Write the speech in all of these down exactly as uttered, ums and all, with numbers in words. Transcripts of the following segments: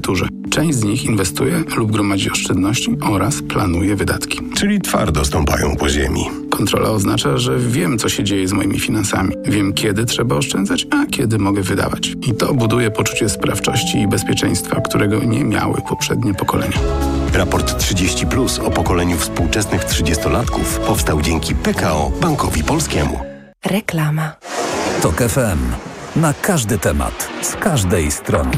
Część z nich inwestuje lub gromadzi oszczędności oraz planuje wydatki. Czyli twardo stąpają po ziemi. Kontrola oznacza, że wiem, co się dzieje z moimi finansami. Wiem, kiedy trzeba oszczędzać, a kiedy mogę wydawać. I to buduje poczucie sprawczości i bezpieczeństwa, którego nie miały poprzednie pokolenia. Raport trzydzieści plus o pokoleniu współczesnych trzydziestolatków powstał dzięki P K O Bankowi Polskiemu. Reklama. Tok F M. Na każdy temat, z każdej strony.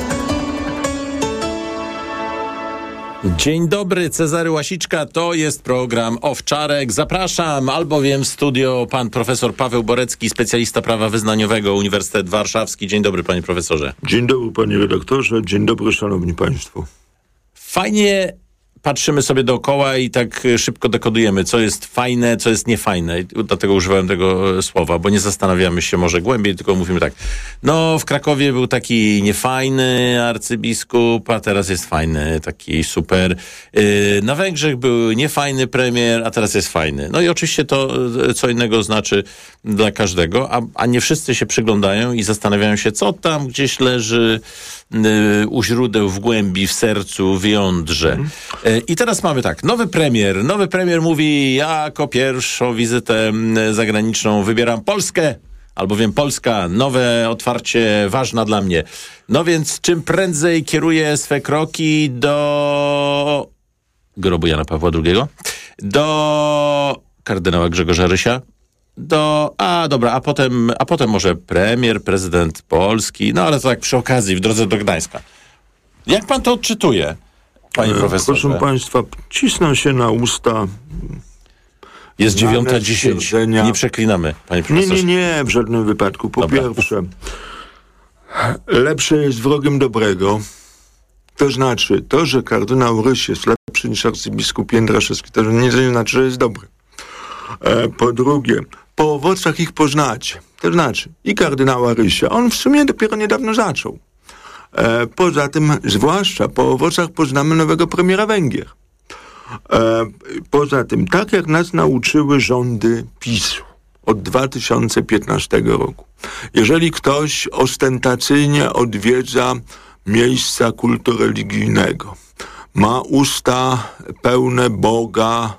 Dzień dobry, Cezary Łasiczka, to jest program Owczarek. Zapraszam, albowiem w studio pan profesor Paweł Borecki, specjalista prawa wyznaniowego, Uniwersytet Warszawski. Dzień dobry, panie profesorze. Dzień dobry, panie redaktorze, dzień dobry, szanowni państwo. Fajnie patrzymy sobie dookoła i tak szybko dekodujemy, co jest fajne, co jest niefajne. I dlatego używałem tego słowa, bo nie zastanawiamy się może głębiej, tylko mówimy tak. No, w Krakowie był taki niefajny arcybiskup, a teraz jest fajny, taki super. Na Węgrzech był niefajny premier, a teraz jest fajny. No i oczywiście to co innego znaczy dla każdego, a, a nie wszyscy się przyglądają i zastanawiają się, co tam gdzieś leży u źródeł, w głębi, w sercu, w jądrze. I teraz mamy tak, nowy premier, nowy premier mówi, ja jako pierwszą wizytę zagraniczną wybieram Polskę, albowiem Polska, nowe otwarcie, ważna dla mnie. No więc czym prędzej kieruję swe kroki do grobu Jana Pawła drugiego, do kardynała Grzegorza Rysia, do, a dobra, a potem, a potem może premier, prezydent Polski, no ale to tak przy okazji, w drodze do Gdańska. Jak pan to odczytuje, panie profesorze? Proszę państwa, cisną się na usta. Jest dziewiąta dziesięć. Nie przeklinamy, panie profesorze. Nie, nie, nie, w żadnym wypadku. Po Dobra. pierwsze, lepsze jest wrogiem dobrego. To znaczy, to, że kardynał Ryś jest lepszy niż arcybiskup Jędraszewski, to nie znaczy, że jest dobry. E, po drugie, po owocach ich poznacie. To znaczy, i kardynała Rysia, on w sumie dopiero niedawno zaczął. E, poza tym, zwłaszcza po owocach poznamy nowego premiera Węgier. E, poza tym, tak jak nas nauczyły rządy PiSu od dwa tysiące piętnastego roku, jeżeli ktoś ostentacyjnie odwiedza miejsca kultu religijnego, ma usta pełne Boga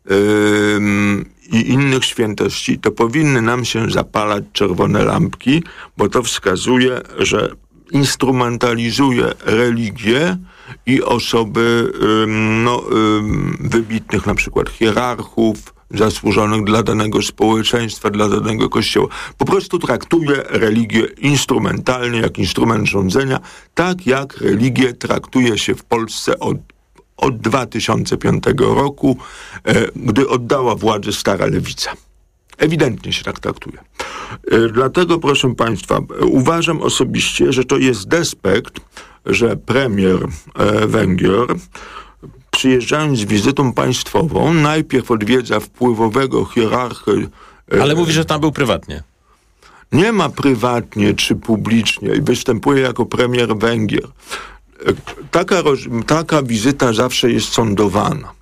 yy, i innych świętości, to powinny nam się zapalać czerwone lampki, bo to wskazuje, że instrumentalizuje religię i osoby ym, no, ym, wybitnych, na przykład hierarchów, zasłużonych dla danego społeczeństwa, dla danego kościoła. Po prostu traktuje religię instrumentalnie, jak instrument rządzenia, tak jak religię traktuje się w Polsce od, od dwa tysiące piątego roku, e, gdy oddała władzę stara lewica. Ewidentnie się tak traktuje. E, dlatego, proszę państwa, uważam osobiście, że to jest despekt, że premier e, Węgier, przyjeżdżając z wizytą państwową, najpierw odwiedza wpływowego hierarchę. E, Ale mówi, że tam był prywatnie. Nie ma prywatnie czy publicznie i występuje jako premier Węgier. E, taka, taka wizyta zawsze jest sądowana.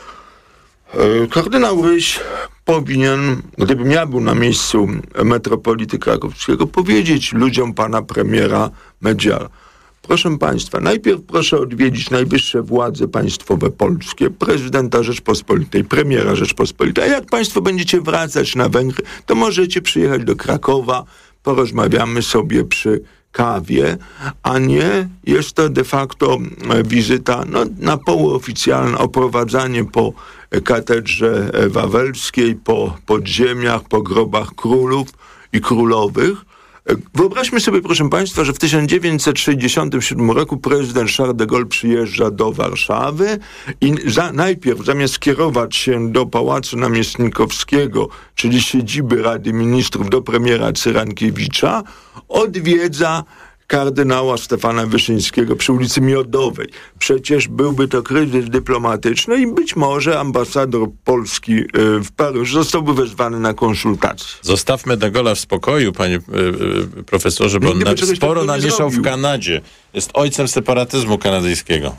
E, kardynał Ryś powinien, gdybym ja był na miejscu metropolity krakowskiego, powiedzieć ludziom pana premiera medialnie: proszę państwa, najpierw proszę odwiedzić najwyższe władze państwowe polskie, prezydenta Rzeczpospolitej, premiera Rzeczpospolitej. A jak państwo będziecie wracać na Węgry, to możecie przyjechać do Krakowa, porozmawiamy sobie przy kawie, a nie jest to de facto wizyta no, na półoficjalna, oprowadzanie po katedrze wawelskiej, po podziemiach, po grobach królów i królowych. Wyobraźmy sobie, proszę państwa, że w tysiąc dziewięćset sześćdziesiątym siódmym roku prezydent Charles de Gaulle przyjeżdża do Warszawy i za, najpierw zamiast kierować się do Pałacu Namiestnikowskiego, czyli siedziby Rady Ministrów, do premiera Cyrankiewicza, odwiedza kardynała Stefana Wyszyńskiego przy ulicy Miodowej. Przecież byłby to kryzys dyplomatyczny i być może ambasador Polski w Paryżu zostałby wezwany na konsultacje. Zostawmy de Gaulle'a w spokoju, panie yy, profesorze, bo on na, sporo namieszał w Kanadzie. Jest ojcem separatyzmu kanadyjskiego.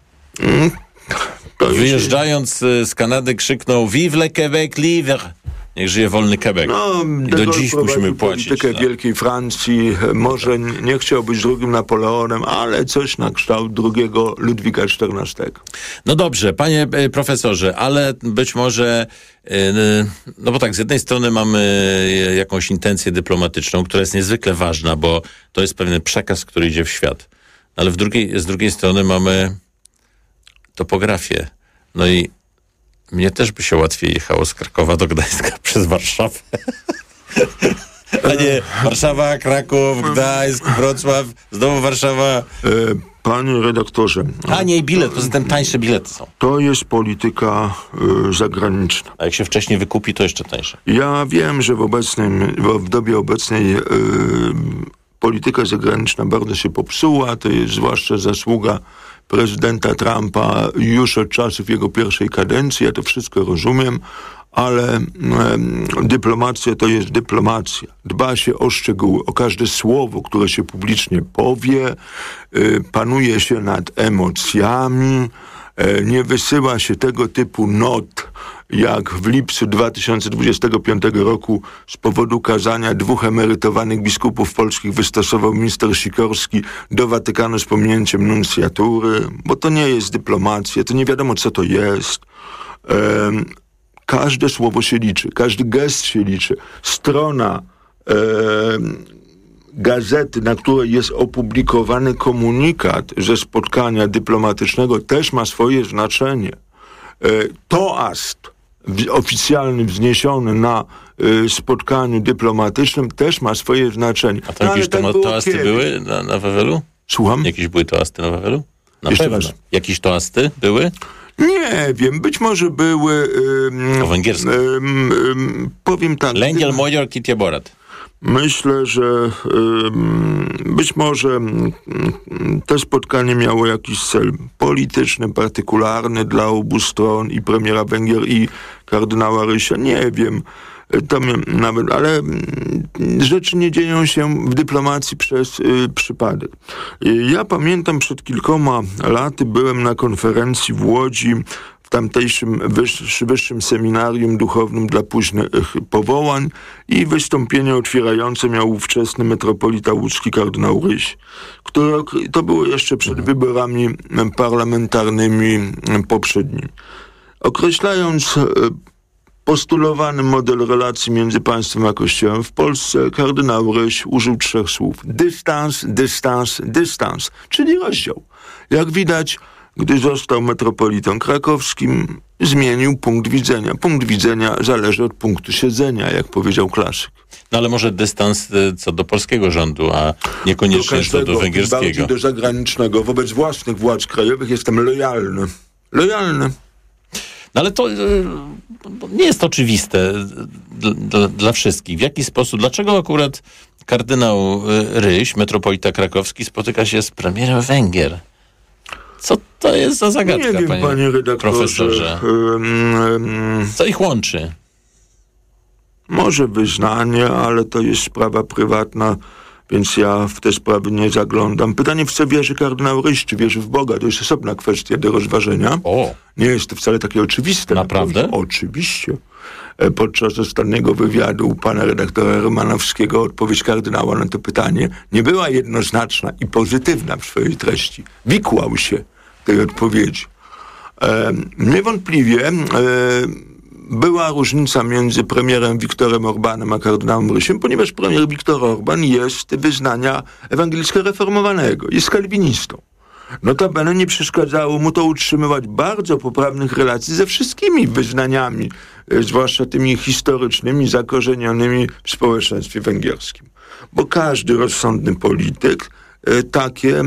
Mm, Wyjeżdżając z Kanady krzyknął: Vive le Québec libre! Niech żyje wolny Quebec. No, I do dziś musimy płacić. Politykę tak. Wielkiej Francji. Może nie chciał być drugim Napoleonem, ale coś na kształt drugiego Ludwika czternastego. No dobrze, panie e, profesorze, ale być może, e, no bo tak, z jednej strony mamy e, jakąś intencję dyplomatyczną, która jest niezwykle ważna, bo to jest pewien przekaz, który idzie w świat. Ale w drugiej, z drugiej strony mamy topografię. No i mnie też by się łatwiej jechało z Krakowa do Gdańska przez Warszawę. A nie Warszawa, Kraków, Gdańsk, Wrocław, znowu Warszawa. E, panie redaktorze. A nie, i bilet, poza tym tańsze bilety są. To jest polityka e, zagraniczna. A jak się wcześniej wykupi, to jeszcze tańsze. Ja wiem, że w obecnym, w dobie obecnej e, polityka zagraniczna bardzo się popsuła. To jest zwłaszcza zasługa prezydenta Trumpa już od czasów jego pierwszej kadencji. Ja to wszystko rozumiem, ale e, dyplomacja to jest dyplomacja. Dba się o szczegóły, o każde słowo, które się publicznie powie, e, panuje się nad emocjami, e, nie wysyła się tego typu not, jak w lipcu dwa tysiące dwudziestego piątego roku z powodu kazania dwóch emerytowanych biskupów polskich wystosował minister Sikorski do Watykanu z pominięciem nuncjatury, bo to nie jest dyplomacja, to nie wiadomo, co to jest. Um, każde słowo się liczy, każdy gest się liczy. Strona um, gazety, na której jest opublikowany komunikat ze spotkania dyplomatycznego, też ma swoje znaczenie. Toast oficjalny wzniesiony na y, spotkaniu dyplomatycznym też ma swoje znaczenie. A tam no, jakieś tak to, toasty kiedyś. były na, na Wawelu? Słucham? Jakieś były toasty na Wawelu? Na Jeszcze pewno. raz. Jakieś toasty były? Nie wiem, być może były... Ym, Po węgiersku. Ym, ym, powiem tak... Lengyel Mojor Kitieborat. Myślę, że ym, być może ym, to spotkanie miało jakiś cel polityczny, partykularny dla obu stron, i premiera Węgier, i kardynała Rysia. Nie wiem, to nawet, ale ym, rzeczy nie dzieją się w dyplomacji przez y, przypadek. Y, ja pamiętam, przed kilkoma laty byłem na konferencji w Łodzi, w tamtejszym wyższym, wyższym seminarium duchownym dla późnych powołań, i wystąpienie otwierające miał ówczesny metropolita łódzki kardynał Ryś, który, to było jeszcze przed wyborami parlamentarnymi poprzednimi. Określając postulowany model relacji między państwem a Kościołem w Polsce, kardynał Ryś użył trzech słów: dystans, dystans, dystans, czyli rozdział. Jak widać, gdy został metropolitą krakowskim, zmienił punkt widzenia. Punkt widzenia zależy od punktu siedzenia, jak powiedział klasyk. No ale może dystans y, co do polskiego rządu, a niekoniecznie do co do węgierskiego. Bardziej do zagranicznego. Wobec własnych władz krajowych jestem lojalny. Lojalny. No ale to y, nie jest oczywiste dla, dla, dla wszystkich. W jaki sposób, dlaczego akurat kardynał y, Ryś, metropolita krakowski, spotyka się z premierem Węgier? Co to jest za zagadka, Nie wiem, panie, panie redaktorze. profesorze? Um, um, Co ich łączy? może wyznanie, ale to jest sprawa prywatna, więc ja w te sprawy nie zaglądam. Pytanie, w co wierzy kardynał Ryś? Czy wierzy w Boga? To jest osobna kwestia do rozważenia. O. Nie jest to wcale takie oczywiste. Naprawdę? Oczywiście. Podczas ostatniego wywiadu u pana redaktora Romanowskiego odpowiedź kardynała na to pytanie nie była jednoznaczna i pozytywna w swojej treści. Wikłał się tej odpowiedzi. E, niewątpliwie e, była różnica między premierem Viktorem Orbanem a kardynałem Rysiem, ponieważ premier Viktor Orban jest wyznania ewangelicko-reformowanego, jest kalwinistą. Notabene nie przeszkadzało mu to utrzymywać bardzo poprawnych relacji ze wszystkimi wyznaniami, zwłaszcza tymi historycznymi, zakorzenionymi w społeczeństwie węgierskim. Bo każdy rozsądny polityk takie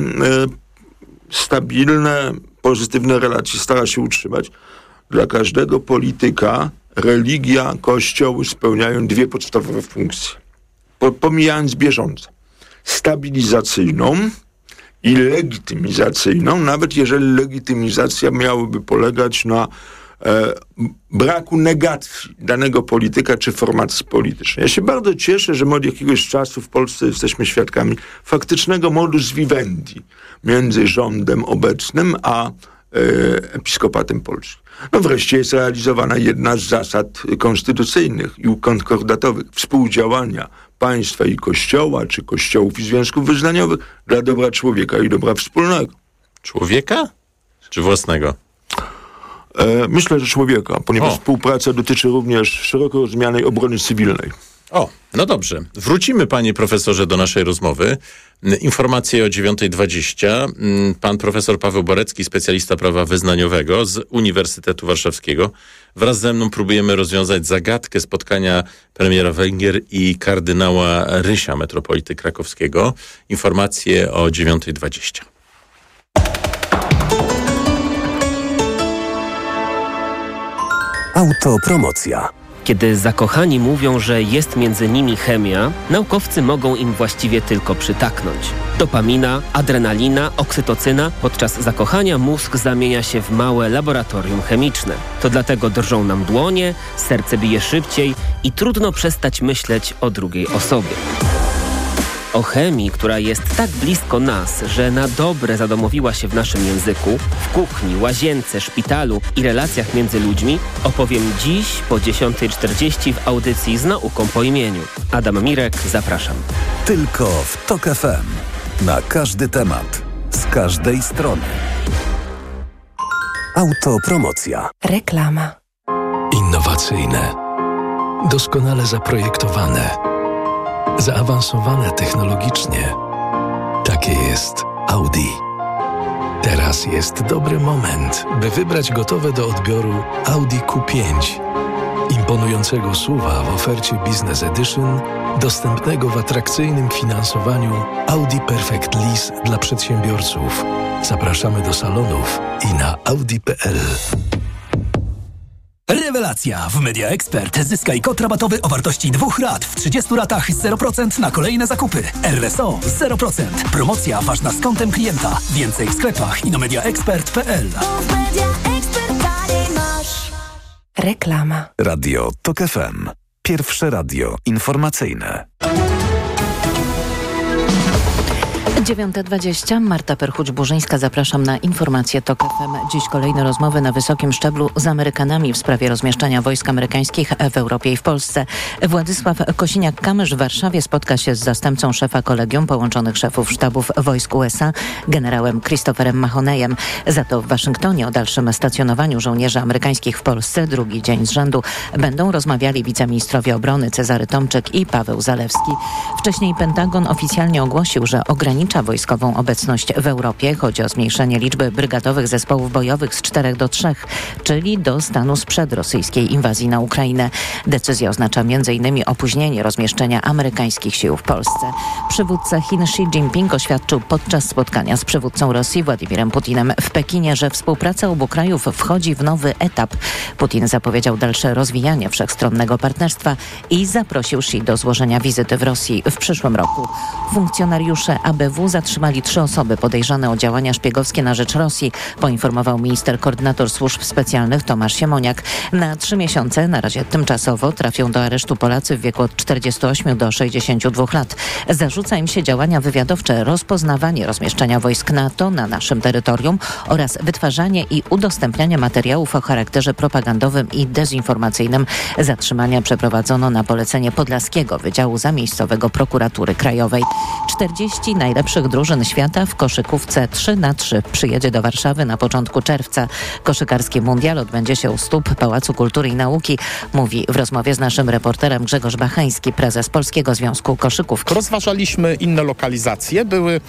stabilne, pozytywne relacje stara się utrzymać. Dla każdego polityka religia, kościoły spełniają dwie podstawowe funkcje. Pomijając bieżące. Stabilizacyjną i legitymizacyjną, nawet jeżeli legitymizacja miałaby polegać na e, braku negacji danego polityka czy formacji politycznej. Ja się bardzo cieszę, że my od jakiegoś czasu w Polsce jesteśmy świadkami faktycznego modus vivendi między rządem obecnym a e, episkopatem polskim. No wreszcie jest realizowana jedna z zasad konstytucyjnych i konkordatowych współdziałania państwa i kościoła, czy kościołów i związków wyznaniowych dla dobra człowieka i dobra wspólnego. Człowieka? Czy własnego? E, myślę, że człowieka, ponieważ O. współpraca dotyczy również szeroko rozumianej obrony cywilnej. O, no dobrze. Wrócimy, panie profesorze, do naszej rozmowy. Informacje o dziewiąta dwadzieścia. Pan profesor Paweł Borecki, specjalista prawa wyznaniowego z Uniwersytetu Warszawskiego. Wraz ze mną próbujemy rozwiązać zagadkę spotkania premiera Węgier i kardynała Rysia, metropolity krakowskiego. Informacje o dziewiąta dwadzieścia. Autopromocja. Kiedy zakochani mówią, że jest między nimi chemia, naukowcy mogą im właściwie tylko przytaknąć. Dopamina, adrenalina, oksytocyna. Podczas zakochania mózg zamienia się w małe laboratorium chemiczne. To dlatego drżą nam dłonie, serce bije szybciej i trudno przestać myśleć o drugiej osobie. O chemii, która jest tak blisko nas, że na dobre zadomowiła się w naszym języku, w kuchni, łazience, szpitalu i relacjach między ludźmi, opowiem dziś po dziesiąta czterdzieści w audycji Z nauką po imieniu. Adam Mirek, zapraszam. Tylko w TOK F M. Na każdy temat. Z każdej strony. Autopromocja. Reklama. Innowacyjne. Doskonale zaprojektowane. Zaawansowane technologicznie. Takie jest Audi. Teraz jest dobry moment, by wybrać gotowe do odbioru Audi Q pięć. Imponującego S U V-a w ofercie Business Edition, dostępnego w atrakcyjnym finansowaniu Audi Perfect Lease dla przedsiębiorców. Zapraszamy do salonów i na audi kropka p l. Rewelacja! W Media Expert zyskaj kod rabatowy o wartości dwóch rat w trzydziestu latach zero procent na kolejne zakupy. R S O zero procent. Promocja ważna z kontem klienta. Więcej w sklepach i na media expert kropka p l. Reklama. Radio TOK F M. Pierwsze radio informacyjne. dziewiąta dwadzieścia. Marta Perchuć-Burzyńska. Zapraszam na informacje TOK F M. Dziś kolejne rozmowy na wysokim szczeblu z Amerykanami w sprawie rozmieszczania wojsk amerykańskich w Europie i w Polsce. Władysław Kosiniak-Kamysz w Warszawie spotka się z zastępcą szefa Kolegium Połączonych Szefów Sztabów Wojsk U S A, generałem Christopherem Mahoneyem. Za to w Waszyngtonie o dalszym stacjonowaniu żołnierzy amerykańskich w Polsce drugi dzień z rzędu będą rozmawiali wiceministrowie obrony Cezary Tomczyk i Paweł Zalewski. Wcześniej Pentagon oficjalnie ogłosił, że ogranicza wojskową obecność w Europie. Chodzi o zmniejszenie liczby brygadowych zespołów bojowych z czterech do trzech, czyli do stanu sprzed rosyjskiej inwazji na Ukrainę. Decyzja oznacza między innymi opóźnienie rozmieszczenia amerykańskich sił w Polsce. Przywódca Chin Xi Jinping oświadczył podczas spotkania z przywódcą Rosji Władimirem Putinem w Pekinie, że współpraca obu krajów wchodzi w nowy etap. Putin zapowiedział dalsze rozwijanie wszechstronnego partnerstwa i zaprosił Xi do złożenia wizyty w Rosji w przyszłym roku. Funkcjonariusze A B W zatrzymali trzy osoby podejrzane o działania szpiegowskie na rzecz Rosji, poinformował minister koordynator służb specjalnych Tomasz Siemoniak. Na trzy miesiące, na razie tymczasowo, trafią do aresztu Polacy w wieku od czterdziestu ośmiu do sześćdziesięciu dwóch lat. Zarzuca im się działania wywiadowcze, rozpoznawanie rozmieszczenia wojsk NATO na naszym terytorium oraz wytwarzanie i udostępnianie materiałów o charakterze propagandowym i dezinformacyjnym. Zatrzymania przeprowadzono na polecenie Podlaskiego Wydziału Zamiejscowego Prokuratury Krajowej. czterdzieści najlepszych drużyn świata w koszykówce trzy na trzy przyjedzie do Warszawy na początku czerwca. Koszykarski mundial odbędzie się u stóp Pałacu Kultury i Nauki, mówi w rozmowie z naszym reporterem Grzegorz Bachański, prezes Polskiego Związku Koszykówki. Rozważaliśmy inne lokalizacje. Były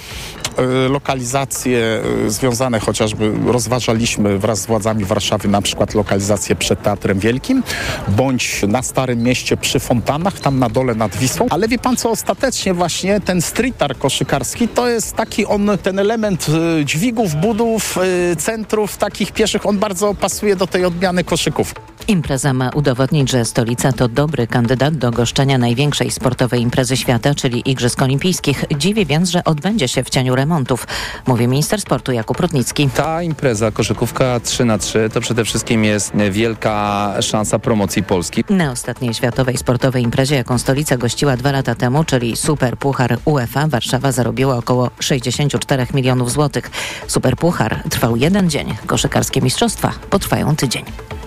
y, lokalizacje y, związane chociażby, rozważaliśmy wraz z władzami Warszawy na przykład lokalizację przed Teatrem Wielkim, bądź na Starym Mieście przy fontannach, tam na dole nad Wisłą. Ale wie pan co, ostatecznie właśnie ten street art koszykarski to jest taki on, ten element y, dźwigów, budów, y, centrów takich pieszych, on bardzo pasuje do tej odmiany koszykówki. Impreza ma udowodnić, że stolica to dobry kandydat do goszczenia największej sportowej imprezy świata, czyli Igrzysk Olimpijskich. Dziwi więc, że odbędzie się w cieniu remontów, mówi minister sportu Jakub Rutnicki. Ta impreza, koszykówka trzy na trzy, to przede wszystkim jest wielka szansa promocji Polski. Na ostatniej światowej sportowej imprezie, jaką stolica gościła dwa lata temu, czyli Superpuchar UEFA, Warszawa zarobiła około sześćdziesiąt cztery milionów złotych. Superpuchar trwał jeden dzień. Koszykarskie mistrzostwa potrwają tydzień.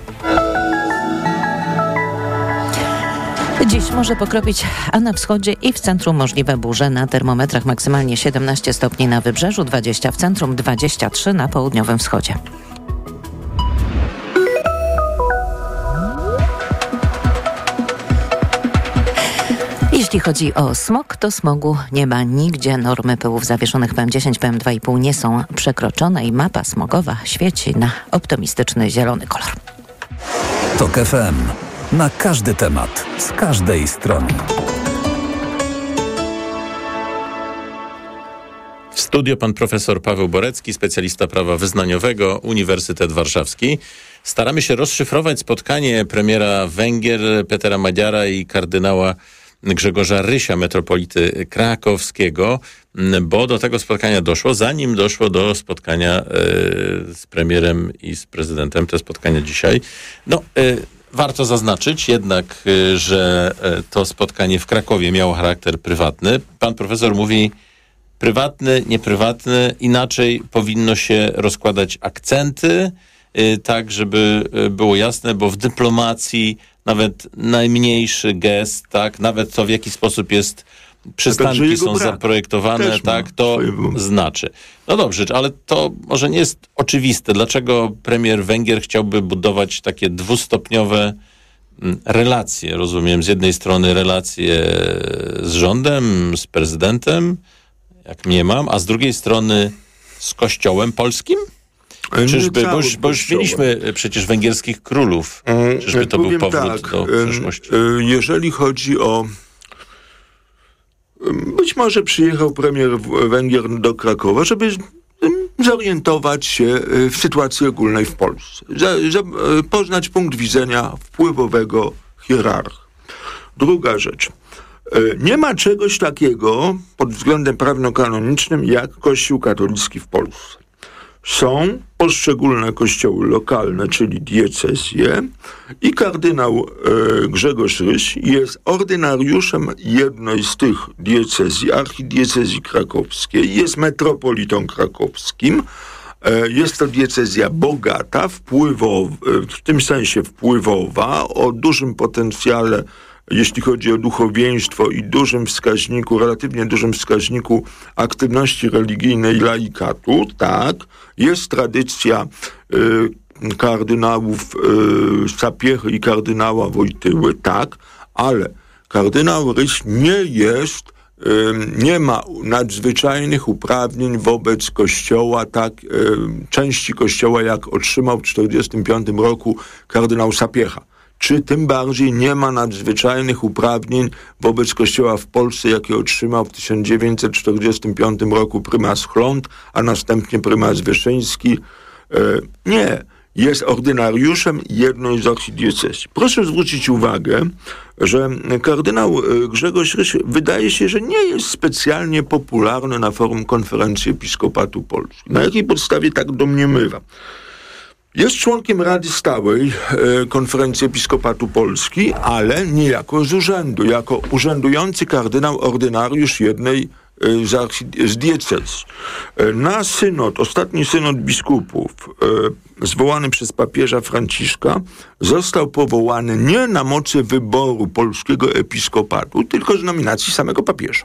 Dziś może pokropić, a na wschodzie i w centrum możliwe burze. Na termometrach maksymalnie siedemnaście stopni na wybrzeżu, dwadzieścia w centrum, dwadzieścia trzy na południowym wschodzie. Jeśli chodzi o smog, to smogu nie ma nigdzie. Normy pyłów zawieszonych P M dziesięć, P M dwa i pół nie są przekroczone i mapa smogowa świeci na optymistyczny zielony kolor. TOK F M. Na każdy temat, z każdej strony. W studio pan profesor Paweł Borecki, specjalista prawa wyznaniowego, Uniwersytet Warszawski. Staramy się rozszyfrować spotkanie premiera Węgier Petera Magyara i kardynała Grzegorza Rysia, metropolity krakowskiego, bo do tego spotkania doszło, zanim doszło do spotkania y, z premierem i z prezydentem, te spotkania dzisiaj. No, y, warto zaznaczyć jednak, y, że y, to spotkanie w Krakowie miało charakter prywatny. Pan profesor mówi prywatny, nieprywatny, inaczej powinno się rozkładać akcenty, y, tak żeby y, było jasne, bo w dyplomacji nawet najmniejszy gest, tak, nawet to w jaki sposób jest, przystanki są zaprojektowane, tak, to znaczy. No dobrze, ale to może nie jest oczywiste. Dlaczego premier Węgier chciałby budować takie dwustopniowe relacje, rozumiem, z jednej strony relacje z rządem, z prezydentem, jak mniemam, a z drugiej strony z Kościołem polskim? Czyżby, bo już, bo już mieliśmy przecież węgierskich królów. Czyżby to był powrót tak, do przeszłości? Jeżeli chodzi o... Być może przyjechał premier Węgier do Krakowa, żeby zorientować się w sytuacji ogólnej w Polsce. Poznać punkt widzenia wpływowego hierarcha. Druga rzecz. Nie ma czegoś takiego pod względem prawnokanonicznym jak Kościół katolicki w Polsce. Są poszczególne kościoły lokalne, czyli diecezje, i kardynał e, Grzegorz Ryś jest ordynariuszem jednej z tych diecezji, archidiecezji krakowskiej, jest metropolitą krakowskim. E, jest to diecezja bogata, wpływowa, w tym sensie wpływowa, o dużym potencjale, jeśli chodzi o duchowieństwo i dużym wskaźniku, relatywnie dużym wskaźniku aktywności religijnej laikatu, tak, jest tradycja y, kardynałów y, Sapiechy i kardynała Wojtyły, tak, ale kardynał Ryś nie jest, y, nie ma nadzwyczajnych uprawnień wobec Kościoła, tak, y, części Kościoła, jak otrzymał w tysiąc dziewięćset czterdziestym piątym roku kardynał Sapiecha. Czy tym bardziej nie ma nadzwyczajnych uprawnień wobec Kościoła w Polsce, jakie otrzymał w tysiąc dziewięćset czterdziestym piątym roku prymas Chląd, a następnie prymas Wyszyński? E, nie. Jest ordynariuszem jednej z archidiecezji. Proszę zwrócić uwagę, że kardynał Grzegorz Ryś wydaje się, że nie jest specjalnie popularny na forum Konferencji Episkopatu Polski. Na jakiej podstawie tak domniemywam? Jest członkiem Rady Stałej e, Konferencji Episkopatu Polski, ale niejako z urzędu, jako urzędujący kardynał ordynariusz jednej e, z, archi- z diecezji. E, na synod, ostatni synod biskupów, e, zwołany przez papieża Franciszka, został powołany nie na mocy wyboru polskiego episkopatu, tylko z nominacji samego papieża.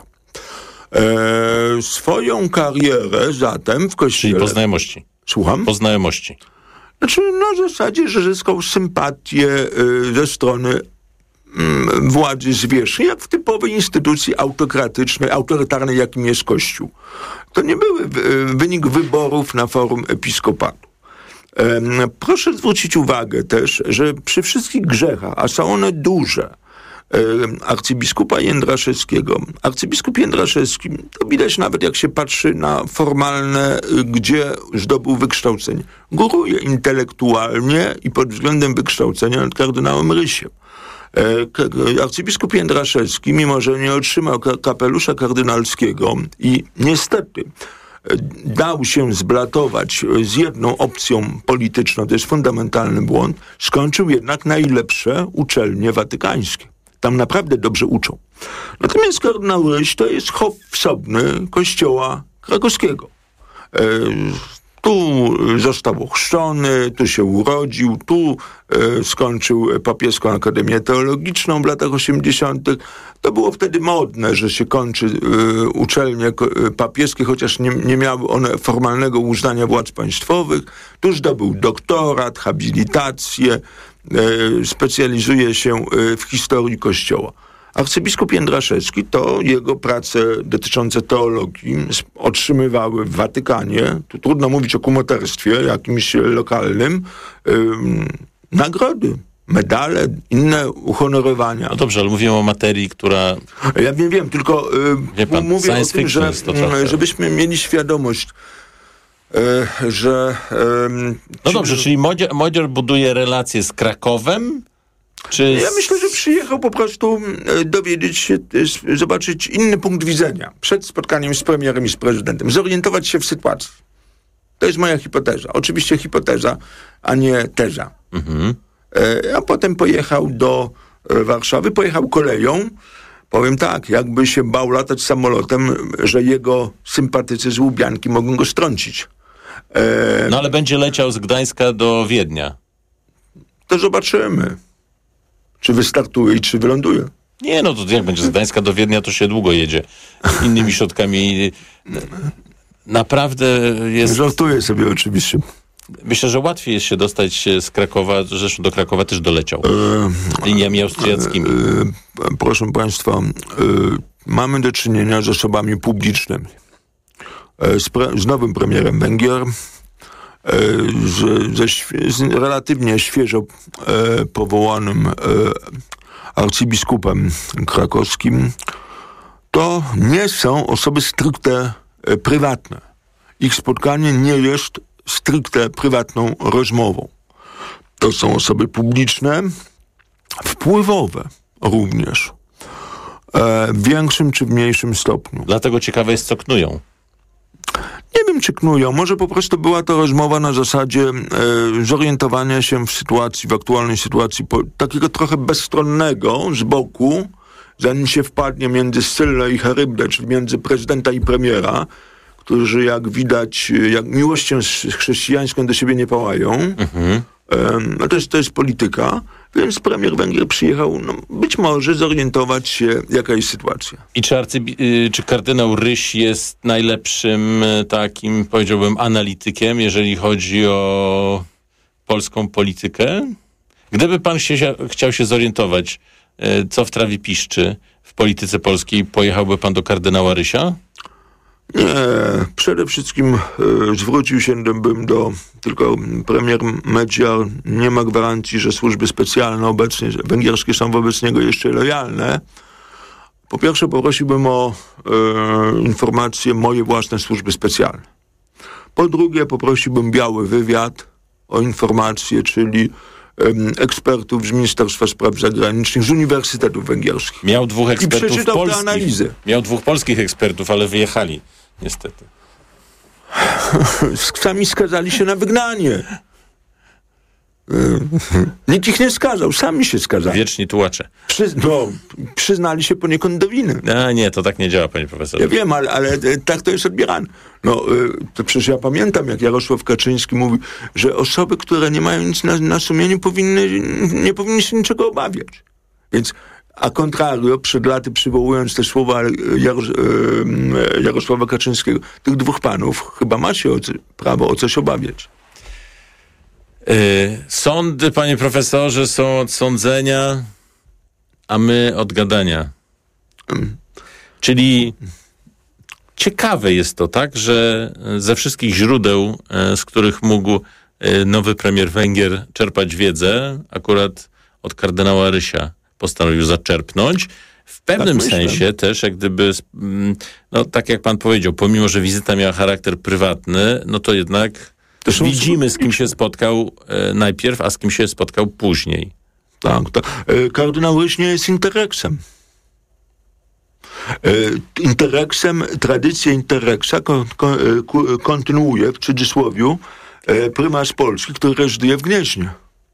E, swoją karierę zatem w Kościele... Czyli po znajomości. Słucham? Po znajomości. Znaczy, no w zasadzie, że zyskał sympatię y, ze strony y, władzy zwierzchnej, jak w typowej instytucji autokratycznej, autorytarnej, jakim jest Kościół. To nie był y, wynik wyborów na forum episkopatu. Y, proszę zwrócić uwagę też, że przy wszystkich grzechach, a są one duże, arcybiskupa Jędraszewskiego. Arcybiskup Jędraszewski, to widać nawet jak się patrzy na formalne, gdzie zdobył wykształcenie. Góruje intelektualnie i pod względem wykształcenia nad kardynałem Rysiem. Arcybiskup Jędraszewski, mimo że nie otrzymał kapelusza kardynalskiego i niestety dał się zblatować z jedną opcją polityczną, to jest fundamentalny błąd, skończył jednak najlepsze uczelnie watykańskie. Tam naprawdę dobrze uczą. Natomiast kardynał Ryś to jest chłop wsobny kościoła krakowskiego. E, tu został ochrzczony, tu się urodził, tu e, skończył papieską akademię teologiczną w latach osiemdziesiątych. To było wtedy modne, że się kończy e, uczelnie papieskie, chociaż nie, nie miały one formalnego uznania władz państwowych. Tu zdobył doktorat, habilitację, e, specjalizuje się w historii Kościoła. Arcybiskup Jędraszewski to jego prace dotyczące teologii otrzymywały w Watykanie, tu trudno mówić o kumoterstwie jakimś lokalnym, ym, nagrody, medale, inne uhonorowania. No dobrze, ale mówimy o materii, która... Ja nie wiem, tylko y, pan, mówię o tym, że, trochę... żebyśmy mieli świadomość, y, że... Y, no dobrze, czyli Modzior, Modzior buduje relacje z Krakowem, Czy... Ja myślę, że przyjechał po prostu dowiedzieć się, zobaczyć inny punkt widzenia przed spotkaniem z premierem i z prezydentem, zorientować się w sytuacji. To jest moja hipoteza. Oczywiście hipoteza, a nie teza. Mhm. A potem pojechał do Warszawy, pojechał koleją. Powiem tak, jakby się bał latać samolotem, że jego sympatycy z Łubianki mogą go strącić. E... No ale będzie leciał z Gdańska do Wiednia. To zobaczymy. Czy wystartuje i czy wyląduje? Nie, no to jak będzie z Gdańska do Wiednia, to się długo jedzie. Innymi środkami. Naprawdę jest... Żartuję sobie oczywiście. Myślę, że łatwiej jest się dostać z Krakowa, zresztą do Krakowa też doleciał. E, liniami austriackimi. E, proszę państwa, e, mamy do czynienia z osobami publicznymi. E, z, pre, z nowym premierem Węgier, Z, ze, z relativně świeżo e, powołanym e, arcybiskupem krakowskim, to nie są osoby stricte e, prywatne. Ich spotkanie nie jest stricte prywatną rozmową. To są osoby publiczne, wpływowe również, e, w większym czy w mniejszym stopniu. Dlatego ciekawe jest, co knują. Nie wiem, czy knują. Może po prostu była to rozmowa na zasadzie e, zorientowania się w sytuacji, w aktualnej sytuacji, po, takiego trochę bezstronnego z boku, zanim się wpadnie między Scyllę i Charybdę, czyli między prezydenta i premiera, którzy jak widać, jak miłością chrześcijańską do siebie nie pałają. Mhm. E, no to jest, to jest polityka. Więc premier Węgier przyjechał, no, być może zorientować się, jaka jest sytuacja. I czy, arcybi- czy kardynał Ryś jest najlepszym takim, powiedziałbym, analitykiem, jeżeli chodzi o polską politykę? Gdyby pan się, chciał się zorientować, co w trawie piszczy w polityce polskiej, pojechałby pan do kardynała Rysia? Nie, przede wszystkim e, zwrócił się bym do, tylko premier Medziar nie ma gwarancji, że służby specjalne obecnie, węgierskie są wobec niego jeszcze lojalne. Po pierwsze poprosiłbym o e, informacje moje własne służby specjalne. Po drugie poprosiłbym biały wywiad o informacje, czyli ekspertów z Ministerstwa Spraw Zagranicznych, z uniwersytetów węgierskich. Miał dwóch ekspertów I przeczytał polskich. tę analizę. Miał dwóch polskich ekspertów, ale wyjechali, niestety. Sami skazali się na wygnanie. Nikt ich nie skazał, sami się skazali. Wieczni tułacze. Przy, no, przyznali się poniekąd do winy. A nie, to tak nie działa, panie profesorze. Ja wiem, ale, ale tak to jest odbierane. No, to przecież ja pamiętam, jak Jarosław Kaczyński mówi, że osoby, które nie mają nic na, na sumieniu, powinny, nie powinny się niczego obawiać. Więc, a contrario, przed laty przywołując te słowa Jaros, Jarosława Kaczyńskiego, tych dwóch panów chyba ma się o, prawo o coś obawiać. Yy, sądy, panie profesorze, są od sądzenia, a my od gadania. Hmm. Czyli ciekawe jest to, tak, że ze wszystkich źródeł, z których mógł nowy premier Węgier czerpać wiedzę, akurat od kardynała Rysia postanowił zaczerpnąć. W pewnym tak sensie też, jak gdyby, no tak jak pan powiedział, pomimo, że wizyta miała charakter prywatny, no to jednak też widzimy, z kim się spotkał e, najpierw, a z kim się spotkał później. Tak, tak. E, kardynał Ryś nie jest interreksem. E, interreksem, tradycję interreksa kon, kon, kontynuuje w cudzysłowiu e, prymas Polski, który rezyduje w Gnieźnie.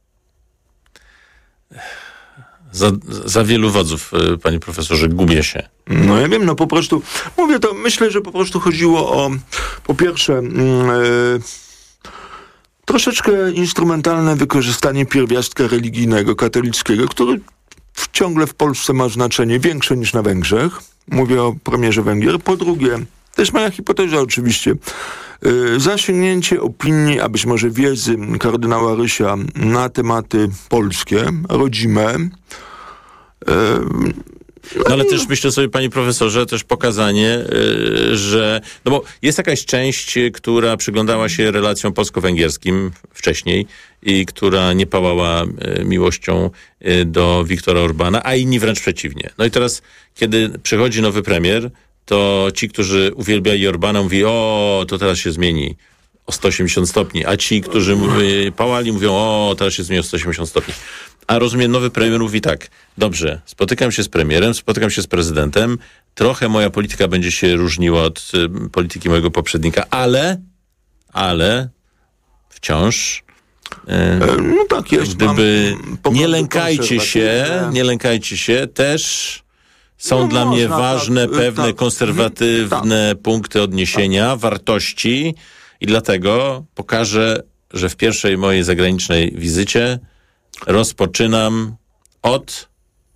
Za, za wielu wodzów, panie profesorze, gubię się. No ja wiem, no po prostu, mówię to, myślę, że po prostu chodziło o, po pierwsze, yy, troszeczkę instrumentalne wykorzystanie pierwiastka religijnego, katolickiego, który w, ciągle w Polsce ma znaczenie większe niż na Węgrzech. Mówię o premierze Węgier. Po drugie, to jest moja hipoteza oczywiście, yy, zasięgnięcie opinii, a być może wiedzy kardynała Rysia na tematy polskie, rodzime. Yy, no ale też myślę sobie, panie profesorze, też pokazanie, yy, że, no bo jest jakaś część, która przyglądała się relacjom polsko-węgierskim wcześniej i która nie pałała yy, miłością yy, do Viktora Orbana, a inni wręcz przeciwnie. No i teraz, kiedy przychodzi nowy premier, to ci, którzy uwielbiali Orbana, mówi, o, to teraz się zmieni o sto osiemdziesiąt stopni, a ci, którzy mówi, pałali, mówią, o, teraz się zmieni o sto osiemdziesiąt stopni. A rozumiem, nowy premier mówi tak, dobrze, spotykam się z premierem, spotykam się z prezydentem, trochę moja polityka będzie się różniła od y, polityki mojego poprzednika, ale, ale wciąż y, no tak jest, gdyby mam nie lękajcie się, nie lękajcie się, też są no dla mnie ważne tak, pewne tak, konserwatywne tak. punkty odniesienia, wartości i dlatego pokażę, że w pierwszej mojej zagranicznej wizycie rozpoczynam od...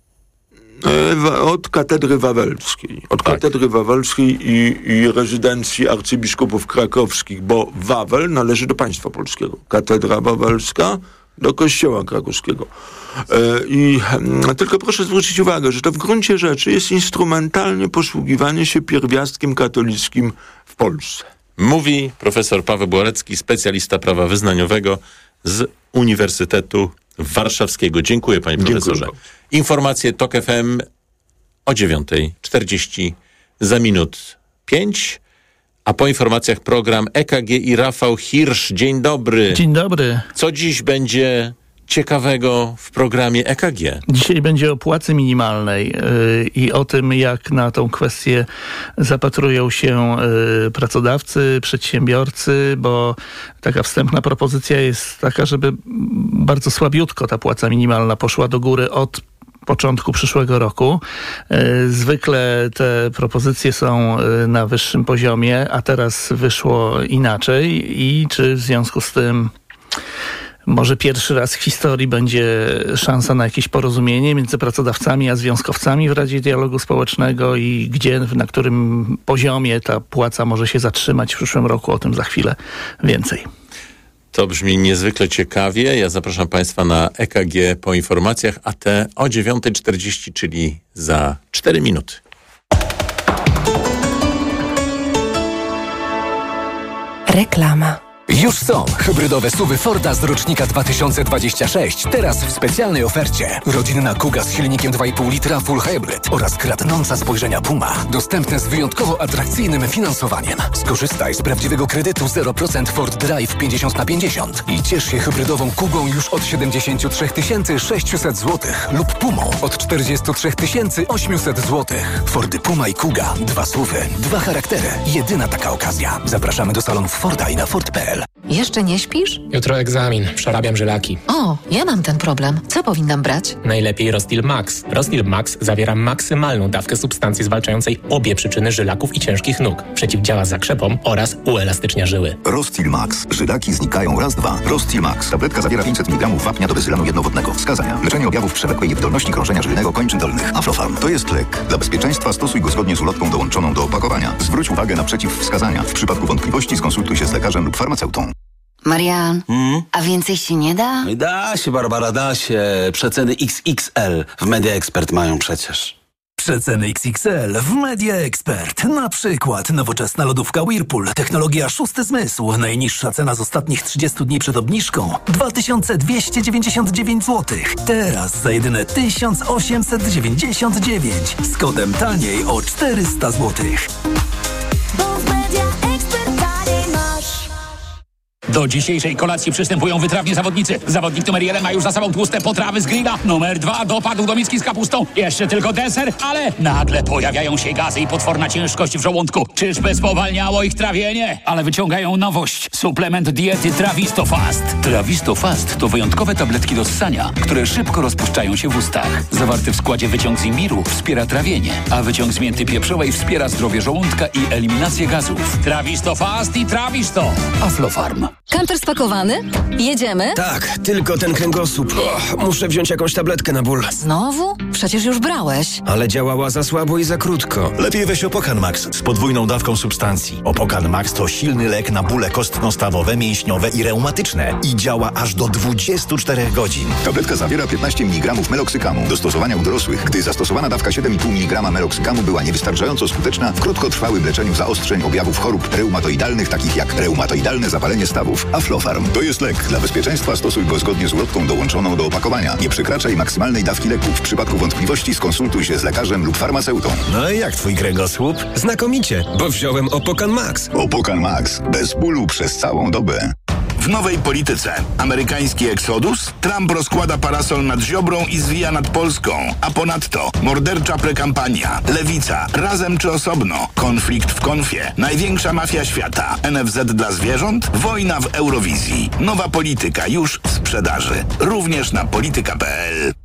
Od katedry wawelskiej. Od tak. katedry wawelskiej i, i rezydencji arcybiskupów krakowskich, bo Wawel należy do państwa polskiego. Katedra wawelska do kościoła krakowskiego. I tylko proszę zwrócić uwagę, że to w gruncie rzeczy jest instrumentalnie posługiwanie się pierwiastkiem katolickim w Polsce. Mówi profesor Paweł Borecki, specjalista prawa wyznaniowego z Uniwersytetu Warszawskiego. Dziękuję, panie profesorze. Dziękuję. Informacje TOK F M o dziewiątej czterdzieści za minut pięć, a po informacjach program E K G i Rafał Hirsch. Dzień dobry. Dzień dobry. Co dziś będzie ciekawego w programie E K G? Dzisiaj będzie o płacy minimalnej yy, i o tym, jak na tą kwestię zapatrują się yy, pracodawcy, przedsiębiorcy, bo taka wstępna propozycja jest taka, żeby bardzo słabiutko ta płaca minimalna poszła do góry od początku przyszłego roku. Zwykle te propozycje są na wyższym poziomie, a teraz wyszło inaczej i czy w związku z tym może pierwszy raz w historii będzie szansa na jakieś porozumienie między pracodawcami a związkowcami w Radzie Dialogu Społecznego i gdzie, na którym poziomie ta płaca może się zatrzymać w przyszłym roku. O tym za chwilę więcej. To brzmi niezwykle ciekawie. Ja zapraszam państwa na E K G po informacjach, a te o dziewiątej czterdzieści, czyli za cztery minuty. Reklama. Już są hybrydowe S U V Forda z rocznika dwa tysiące dwudziestego szóstego. Teraz w specjalnej ofercie. Rodzinna Kuga z silnikiem dwa i pół litra Full Hybrid oraz kradnąca spojrzenia Puma. Dostępne z wyjątkowo atrakcyjnym finansowaniem. Skorzystaj z prawdziwego kredytu zero procent Ford Drive pięćdziesiąt na pięćdziesiąt i ciesz się hybrydową Kugą już od siedemdziesiąt trzy tysiące sześćset złotych lub Pumą od czterdzieści trzy tysiące osiemset złotych. Fordy Puma i Kuga. Dwa S U V y, dwa charaktery. Jedyna taka okazja. Zapraszamy do salonów Forda i na Ford kropka p l. Jeszcze nie śpisz? Jutro egzamin. Przerabiam żylaki. O, ja mam ten problem. Co powinnam brać? Najlepiej Rostil Max. Rostil Max zawiera maksymalną dawkę substancji zwalczającej obie przyczyny żylaków i ciężkich nóg. Przeciwdziała zakrzepom oraz uelastycznia żyły. Rostil Max. Żylaki znikają raz, dwa. Rostil Max. Tabletka zawiera pięćset miligramów wapnia do bezylanu jednowodnego. Wskazania. Leczenie objawów przewlekłej niewydolności krążenia żylnego kończyn dolnych. Aflofarm. To jest lek. Dla bezpieczeństwa stosuj go zgodnie z ulotką dołączoną do opakowania. Zwróć uwagę na przeciwwskazania. W przypadku wątpliwości skonsultuj się z lekarzem lub farmaceutą. Marian, Hmm? a więcej się nie da? Da się, Barbara, da się. Przeceny X X L w Media Expert mają przecież. Przeceny X X L w Media Expert. Na przykład nowoczesna lodówka Whirlpool, technologia szósty zmysł. Najniższa cena z ostatnich trzydziestu dni przed obniżką dwa tysiące dwieście dziewięćdziesiąt dziewięć złotych. Teraz za jedyne tysiąc osiemset dziewięćdziesiąt dziewięć z kodem taniej o czterysta złotych. Do dzisiejszej kolacji przystępują wytrawni zawodnicy. Zawodnik numer jeden ma już za sobą tłuste potrawy z grilla. Numer dwa dopadł do miski z kapustą. Jeszcze tylko deser, ale nagle pojawiają się gazy i potworna ciężkość w żołądku. Czyżby spowalniało ich trawienie? Ale wyciągają nowość. Suplement diety Trawisto Fast. Trawisto Fast to wyjątkowe tabletki do ssania, które szybko rozpuszczają się w ustach. Zawarty w składzie wyciąg z imbiru wspiera trawienie, a wyciąg z mięty pieprzowej wspiera zdrowie żołądka i eliminację gazów. Trawisto Fast i Trawisto. Aflofarm. Kamper spakowany? Jedziemy? Tak, tylko ten kręgosłup. Oh, muszę wziąć jakąś tabletkę na ból. Znowu? Przecież już brałeś. Ale działała za słabo i za krótko. Lepiej weź Opokan Max z podwójną dawką substancji. Opokan Max to silny lek na bóle kostno-stawowe, mięśniowe i reumatyczne. I działa aż do dwudziestu czterech godzin. Tabletka zawiera piętnaście miligramów meloksykamu. Do stosowania u dorosłych, gdy zastosowana dawka siedem i pół miligrama meloksykamu była niewystarczająco skuteczna w krótkotrwałym leczeniu zaostrzeń objawów chorób reumatoidalnych, takich jak reumatoidalne zapalenie stawów. Aflofarm to jest lek. Dla bezpieczeństwa stosuj go zgodnie z ulotką dołączoną do opakowania. Nie przekraczaj maksymalnej dawki leku. W przypadku wątpliwości skonsultuj się z lekarzem lub farmaceutą. No i jak twój kręgosłup? Znakomicie, bo wziąłem Opokan Max. Opokan Max. Bez bólu przez całą dobę. W nowej polityce. Amerykański eksodus, Trump rozkłada parasol nad Ziobrą i zwija nad Polską. A ponadto mordercza prekampania, lewica, razem czy osobno, konflikt w konfie, największa mafia świata, N F Z dla zwierząt, wojna w Eurowizji. Nowa polityka już w sprzedaży. Również na polityka kropka p l.